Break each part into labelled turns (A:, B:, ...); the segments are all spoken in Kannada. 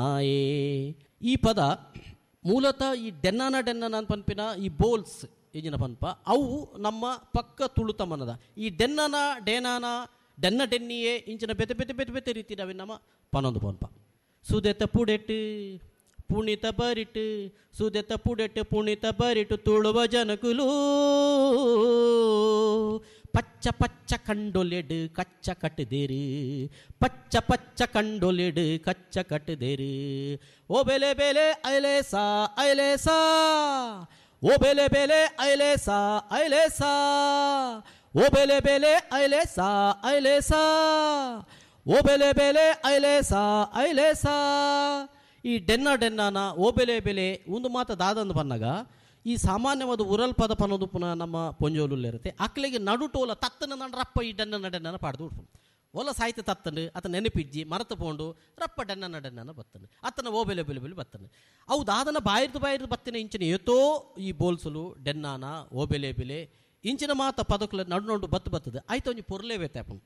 A: ಆಯೇ ಈ ಪದ ಮೂಲತಃ ಈ ಡೆನ್ನಾನ ಅಂತ ಪನ್ಪಿನ ಈ ಬೋಲ್ಸ್ ಈಜಿನ ಪನ್ಪ ಅವು ನಮ್ಮ ಪಕ್ಕ ತುಳುತ ಮನದ ಈ ಡೆನ್ನನ ಡೇನಾನ ಡೆನ್ನ ಡೆನ್ನಿಯೇ ಇಂಚಿನ ಬೆತೆ ಬೆತೆ ಬೆತೆ ಬೆತೆ ರೀತಿ ಅವೆ ನಮ್ಮ ಪನೊಂದು ಪನ್ಪ ಸುದೆತ ಪುಡೆಟ್ಟು ಪುಣಿತ ಬರಿಟ್ಟು ಸುದೆತ ಪುಡೆಟ್ಟು ಪುಣಿತ ಬರಿಟ್ಟು ತುಳುವ ಜನಕುಲು ಪಚ್ಚ ಪಚ್ಚ ಕಂಡೊಲೆಡು ಕಚ್ಚ ಕಟ್ಟದೇರು ಪಚ್ಚ ಪಚ್ಚ ಕಂಡೊಲೆಡು ಕಚ್ಚ ಕಟ್ಟದೇರು ಓ ಬೆಲೆ ಬೆಲೆ ಐಲೇಸಾ ಐಲೇಸಾ ಓ ಬೆಲೆ ಬೆಲೆ ಐಲೇಸಾ ಐಲೇಸಾ ಓ ಬೆಲೆ ಬೆಲೆ ಐಲೇಸಾ ಐಲೇಸಾ ಓ ಬೆಲೆ ಬೆಲೆ ಐಲೇಸಾ ಐಲೇಸಾ ಈ ಡೆನ್ನಾನ ಓ ಬೆಲೆ ಬೆಲೆ ಒಂದು ಮಾತು ದಾದಂದು ಬಂದಾಗ ಈ ಸಾಮಾನ್ಯವಾದ ಉರಲ್ ಪದ ಪನ್ನೋದು ಪುನಃ ನಮ್ಮ ಪೊಂಜೋಲುಲ್ಲಿರುತ್ತೆ ಅಕ್ಲಿಗೆ ನಡುಟೋಲ ತತ್ತನ ನನ್ನ ರಪ್ಪ ಈ ಡೆನ್ನ ಪಾಡ್ದು ಉಡ್ಪು ಒಲ ಸಾಹಿತ್ಯ ತತ್ತಂಡು ಆತ ನೆನಪಿಜ್ಜಿ ಮರತು ಪೋಂಡು ರಪ್ಪ ಡೆನ್ನ ಬತ್ತನು ಅತ್ತನ ಓ ಬೆಲೆ ಬೆಲೆ ಬೆಲೆ ಬತ್ತನು ಅವು ದಾದನ ಬಾಯಿರ್ದು ಬತ್ತಿನ ಇಂಚಿನ ಏತೋ ಈ ಬೋಲ್ಸಲು ಡೆನ್ನಾನ ಓ ಬೆಲೆ ಬೆಲೆ ಇಂಚಿನ ಮಾತ ಪದಕುಲ ನಡು ಬತ್ತದ ಆಯ್ತು ಒಂಜಿ ಪೊರ್ಲೇವೆ ತಾಪನು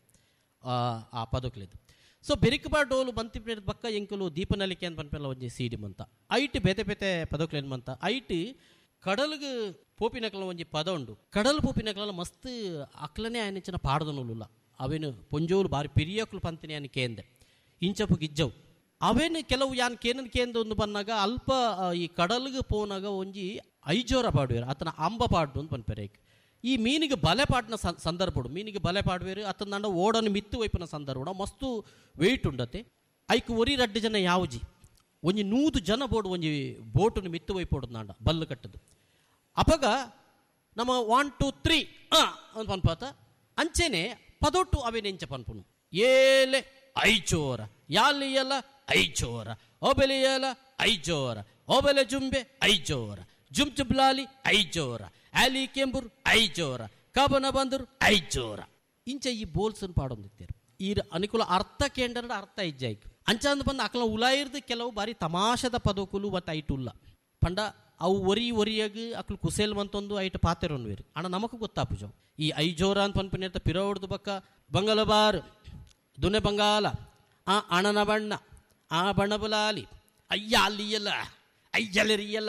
A: ಆ ಪದಕುಲಿದ್ದು ಸೊ ಬೆರಿಕಬಾರ್ ಡೋಲು ಬಂತಿಪ್ಪ ಬಕ್ಕ ಎಂಕಲು ದೀಪನಲಿಕೆ ಅಂತ ಪನ್ಪೆಲ್ಲ ಒಂಜಿ ಸೀಡಿ ಮಂತ ಐಟ್ ಬೇತೆ ಬೇತೆ ಪದಕುಲೇನು ಮಂತ ಐಟ್ ಕಡಲ್ಗೆ ಪೋಪಿನಕಲ ಒಂಜಿ ಪದ ಉಂಡು ಕಡಲ್ ಪೋಪಿನಕಲ ಮಸ್ತ್ ಅಕ್ಲನೇ ಆಯನಿಂಚಿನ ಪಾಡದನುಲ್ಲ ಅವೇನು ಪೊಂಜೋಲು ಬಾರಿ ಪಿರಿಯಕುಲು ಪಂತಿನಿ ಅನ್ ಕೇಂದೆ ಇಂಚಪು ಗಿಜ್ಜವು ಅವೇನು ಕೆಲವು ಯಾನ್ ಕೇನನ್ ಕೇಂದ್ರ ಒಂದು ಬಂದಾಗ ಅಲ್ಪ ಈ ಕಡಲ್ಗೆ ಪೋನಾಗ ಒಂಜಿ ಐಜೋರ ಪಾಡುವೇರು ಆತನ ಅಂಬ ಪಾಡು ಅಂತ ಪನ್ಪೆರೆ ಈ ಮೀನಿಗೆ ಬಲೆ ಪಾಡಿನ ಸಂದರ್ಭಡು ಮೀನಿಗೆ ಬಲೆ ಪಾಡುವೇರು ಆತನ ನಂಡ ಓಡನ್ನು ಮಿತ್ತು ವೈಪಿನ ಸಂದರ್ಭ ಮಸ್ತು ವೆಯ್ಟ್ ಉಂಡತೆ ಐಕ್ ಒರಿ 2 ಜನ ಯಾವುಜಿ ಒಂಜಿ 100 ಜನ ಬೋಡು ಒಂಜಿ ಬೋಟನ್ನು ಮಿತ್ತು ವೈಪೋಡು ನಾಂಡ ಬಲ್ಲು ಕಟ್ಟದು ಅಪಗ ನಮ್ಮ 1 2 3 ಅಂತ ಪನ್ಪಾತ ಅಂಚೆನೆ ಪದೊಟ್ಟು ಅವೇನೆಂಚ ಪನ್ಪುನು ಏಲೆ ಐಚೋರ ಯಾಲಿಯಲ ಐಚೋರ ಓಬೆಲಿಯಲ ಐಚೋರ ಓಬೆಲೆ ಜುಂಬೆ ಐಚೋರ ಜುಮ್ ಜುಬ್ಲಾಲಿ ಐಚೋರ ಆಲಿ ಕೆಂಬುರ್ ಐಚೋರ ಕಬನ ಬಂದರು ಐಚೋರ ಇಂಚ ಈ ಬೋಲ್ಸನ್ ಪಾಡೊಂದಿತ್ತೇರು ಈ ಅನುಕೂಲ ಅರ್ಥ ಕೇಂದ್ರ ಅರ್ಥ ಇಜ್ಜಾಯ್ಕ ಅಂಚಂದು ಬಂದು ಅಕಲ ಉಲಾಯಿರ್ದು ಕೆಲವು ಬಾರಿ ತಮಾಷದ ಪದಕುಲು ಮತ್ತು ಐಟುಲ್ಲ ಪಂಡ ಅವು ಒರಿಯಾಗಿ ಅಕ್ಲು ಕುಸೇಲ್ ಮಂತೊಂದು ಐಟು ಪಾತೆರೊಂದು ಬೇರೆ ಅಣ್ಣ ನಮಗೂ ಗೊತ್ತಾಪುಜವು ಈ ಐಜೋರ ಅಂತ ಪನ್ಪಿನ ಪಿರ ಹೊಡ್ದು ಬಕ್ಕ ಬಂಗಲಬಾರ್ ದುನೆ ಬಂಗಾಲ ಆ ಅಣನ ಬಣ್ಣ ಆ ಬಣ್ಣಬುಲಾಲಿ ಅಯ್ಯ ಅಲ್ಲಿಯಲ್ಲ ಅಯ್ಯಲರಿಯಲ್ಲ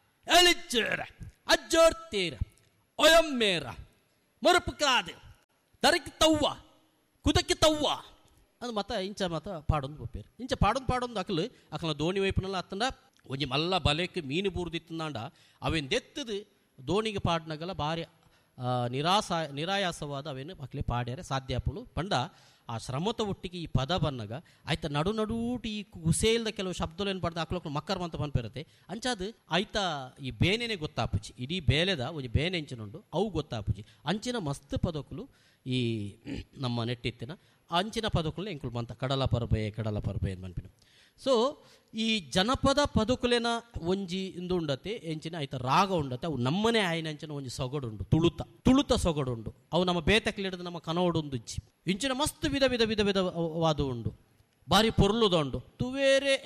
A: ಎಳಿಚೇರ ಅಜ್ಜೋರ್ತೇರ ಒಯಮ್ಮೇರ ಮರುಪು ಕಾದೆ ತರಕ್ಕೆ ತವ್ವ ಕುದಕ್ಕೆ ತವ್ವ ಅದು ಮತ ಇಂಚ ಮತ ಪಾಡೊಂದು ಬಪ್ಪೇರು ಇಂಚ ಪಾಡೊಂದು ಅಕಲ ದೋಣಿ ವೈಪನಲ್ಲ ಅತ್ತಂಡ ಒಂಜಿ ಮಲ್ಲ ಬಲೆಕ್ಕೆ ಮೀನು ಬೂರ್ದಿತ್ತಂದಾಂಡ ಅವೇನು ದೆತ್ತದು ದೋಣಿಗೆ ಪಾಡ್ನಾಗಲ್ಲ ಭಾರಿ ನಿರಾಯಾಸವಾದ ಅವೇನು ಅಕ್ಲೆ ಪಾಡ್ಯಾರೆ ಸಾಧ್ಯಾಪುಳು ಪಂಡ ಆ ಶ್ರಮತ ಒಟ್ಟಿಗೆ ಈ ಪದ ಬನ್ನಾಗ ಆಯ್ತ ನಡುಟಿ ಈ ಕುಸೇಲ್ದ ಕೆಲವು ಶಬ್ದಲೇನು ಪಡ್ದ ಅಕ್ಲೊಕ್ಲು ಮಕ್ಕರ್ ಅಂತ ಪನ್ಪಿರತ್ತೆ ಅಂಚಾದು ಆಯ್ತ ಈ ಬೇನೆನೇ ಗೊತ್ತಾಪುಜಿ ಇಡೀ ಬೇಲೆದ ಒಂಜಿ ಬೇನೆ ಇಂಚಿನುಂಡು ಅವು ಗೊತ್ತಾಪುಜಿ ಅಂಚಿನ ಮಸ್ತ್ ಪದಕುಲು ಈ ನಮ್ಮ ನೆಟ್ಟಿತ್ತಿನ ಅಂಚಿನ ಪದಕುಲು ಎಂಕುಲು ಬಂತ ಕಡಲ ಪರ್ಬೆ ಅಂತ ಪನ್ಪಿನ ಸೊ ಈ ಜನಪದ ಪದಕುಲೆನ ಒಂಜಿ ಇಂದು ಉಂಡತೆ ಎಂಚಿನ ಆಯ್ತ ರಾಗ ಉಂಡತೆ ಅವು ನಮ್ಮನೆ ಆಯ್ನಂಚಿನ ಒಂಜಿ ಸೊಗಡುಂಡು ತುಳುತ ಸೊಗಡುಂಡು ಅವು ನಮ್ಮ ಬೇತಕ್ಲಿಡಿದ ನಮ್ಮ ಕನೋಡುಂದು ಇಂಚಿನ ಮಸ್ತ್ ವಿಧ ವಿಧವಾದ ಉಂಡು ಬಾರಿ ಪೊರ್ಲುದ ಉಂಡು ತುವೇರೆ